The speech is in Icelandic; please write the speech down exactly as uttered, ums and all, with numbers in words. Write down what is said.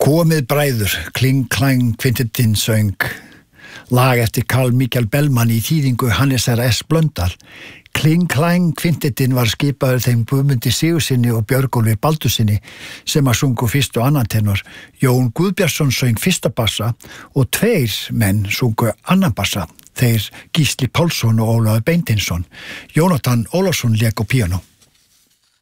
Komið bræður, Kling Klang Kvintettinn söng lag eftir Carl Michael Bellman í þýðingu Hannesar S. Blöndal. Kling Klang Kvintettinn var skipaður þeim Guðmundi Sigurðssyni og Björgólfi Baldurssyni sem að sungu fyrst og annan tenor. Jón Guðbjartsson söng fyrsta bassa og tveir menn sungu annan bassa. Þeir Gísli Pálsson og Ólafur Beindinsson. Jónatan Ólafsson lék á píanó.